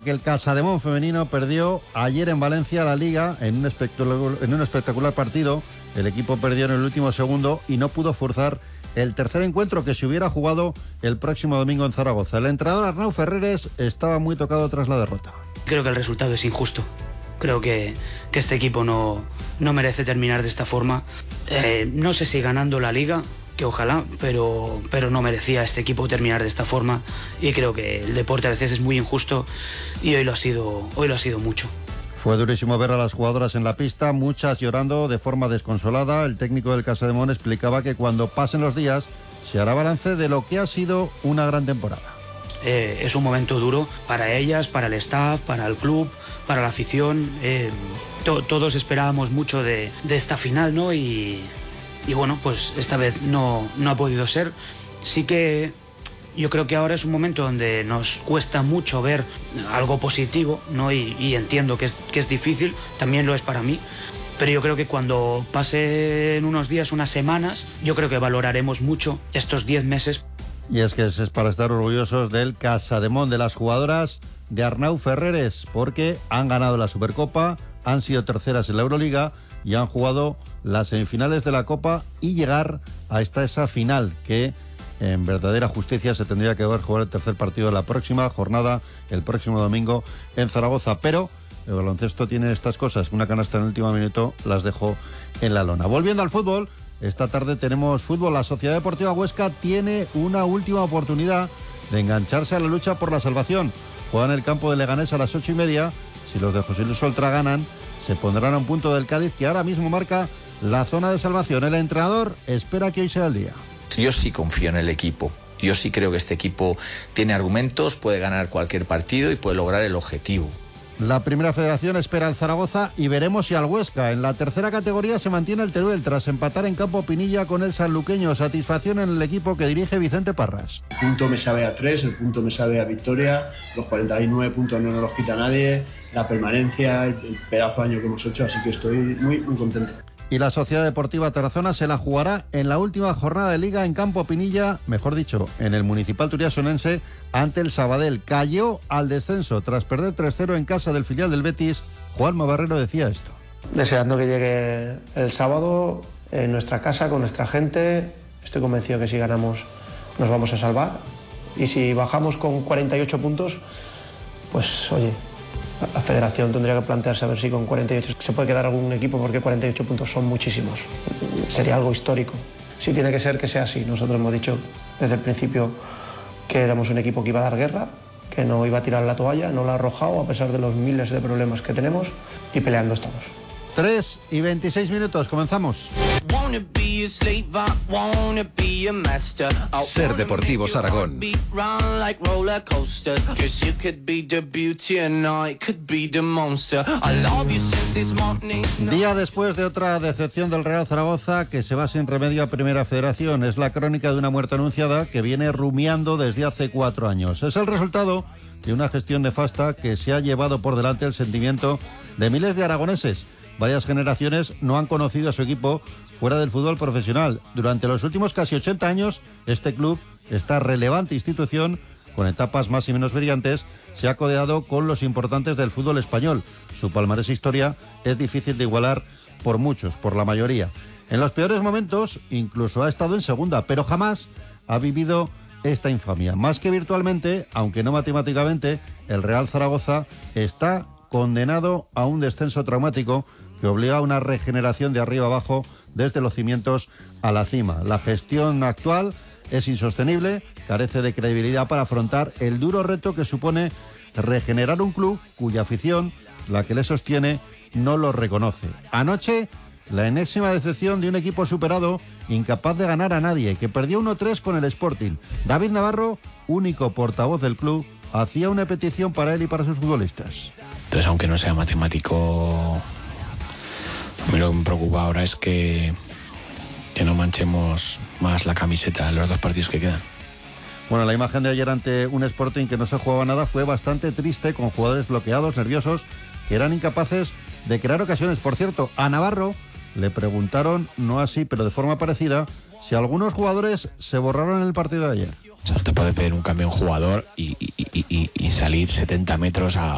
porque el Casademón femenino perdió ayer en Valencia la Liga en un espectacular partido. El equipo perdió en el último segundo y no pudo forzar el tercer encuentro que se hubiera jugado el próximo domingo en Zaragoza. El entrenador Arnau Ferreres estaba muy tocado tras la derrota. Creo que el resultado es injusto. Creo que este equipo no merece terminar de esta forma. No sé si ganando la Liga, que ojalá, pero no merecía este equipo terminar de esta forma, y creo que el deporte a veces es muy injusto y hoy lo ha sido mucho. Fue durísimo ver a las jugadoras en la pista, muchas llorando de forma desconsolada. El técnico del Casademón explicaba que cuando pasen los días se hará balance de lo que ha sido una gran temporada. Es un momento duro para ellas, para el staff, para el club, para la afición. Todos esperábamos mucho de esta final, ¿no? Y bueno, pues esta vez no ha podido ser. Sí que yo creo que ahora es un momento donde nos cuesta mucho ver algo positivo, ¿no? Y entiendo que es difícil, también lo es para mí. Pero yo creo que cuando pasen unos días, unas semanas, yo creo que valoraremos mucho estos 10 meses. Y es que es para estar orgullosos del Casademón, de las jugadoras de Arnau Ferreres, porque han ganado la Supercopa, han sido terceras en la Euroliga y han jugado las semifinales de la Copa y llegar hasta esa final que en verdadera justicia se tendría que haber jugado el tercer partido de la próxima jornada, el próximo domingo en Zaragoza. Pero el baloncesto tiene estas cosas, una canasta en el último minuto las dejó en la lona. Volviendo al fútbol, esta tarde tenemos fútbol. La Sociedad Deportiva Huesca tiene una última oportunidad de engancharse a la lucha por la salvación. Juegan en el campo de Leganés a las 8:30. Si los de José Luis Oltra ganan, se pondrán a un punto del Cádiz, que ahora mismo marca la zona de salvación. El entrenador espera que hoy sea el día. Yo sí confío en el equipo. Yo sí creo que este equipo tiene argumentos, puede ganar cualquier partido y puede lograr el objetivo. La Primera Federación espera al Zaragoza y veremos si al Huesca. En la tercera categoría se mantiene el Teruel tras empatar en campo Pinilla con el sanluqueño. Satisfacción en el equipo que dirige Vicente Parras. El punto me sabe a 3, el punto me sabe a victoria, los 49 puntos no nos los quita nadie, la permanencia, el pedazo de año que hemos hecho, así que estoy muy contento. Y la Sociedad Deportiva Tarazona se la jugará en la última jornada de Liga en campo Pinilla, mejor dicho, en el Municipal Turiasonense, ante el Sabadell. Cayó al descenso tras perder 3-0 en casa del filial del Betis. Juanma Barrero decía esto. Deseando que llegue el sábado en nuestra casa, con nuestra gente. Estoy convencido que si ganamos nos vamos a salvar. Y si bajamos con 48 puntos, pues oye, la federación tendría que plantearse a ver si con 48 se puede quedar algún equipo, porque 48 puntos son muchísimos. Sería algo histórico. Sí, tiene que ser que sea así. Nosotros hemos dicho desde el principio que éramos un equipo que iba a dar guerra, que no iba a tirar la toalla, no la ha arrojado a pesar de los miles de problemas que tenemos, y peleando estamos. 3:26, comenzamos. Ser Deportivos Aragón. Día después de otra decepción del Real Zaragoza que se va sin remedio a Primera Federación. Es la crónica de una muerte anunciada que viene rumiando desde hace 4 años. Es el resultado de una gestión nefasta que se ha llevado por delante el sentimiento de miles de aragoneses. Varias generaciones no han conocido a su equipo fuera del fútbol profesional. Durante los últimos casi 80 años, este club, esta relevante institución, con etapas más y menos brillantes, se ha codeado con los importantes del fútbol español. Su palmarés historia es difícil de igualar por muchos, por la mayoría. En los peores momentos, incluso ha estado en segunda, pero jamás ha vivido esta infamia. Más que virtualmente, aunque no matemáticamente, el Real Zaragoza está condenado a un descenso traumático que obliga a una regeneración de arriba abajo desde los cimientos a la cima. La gestión actual es insostenible, carece de credibilidad para afrontar el duro reto que supone regenerar un club cuya afición, la que le sostiene, no lo reconoce. Anoche, la enésima decepción de un equipo superado, incapaz de ganar a nadie, que perdió 1-3 con el Sporting. David Navarro, único portavoz del club, hacía una petición para él y para sus futbolistas. Entonces, aunque no sea matemático, a mí lo que me preocupa ahora es que no manchemos más la camiseta en los 2 partidos que quedan. Bueno, la imagen de ayer ante un Sporting que no se jugaba nada fue bastante triste, con jugadores bloqueados, nerviosos, que eran incapaces de crear ocasiones. Por cierto, a Navarro le preguntaron, no así, pero de forma parecida, si algunos jugadores se borraron en el partido de ayer. O sea, no te puede pedir un cambio en jugador y salir 70 metros a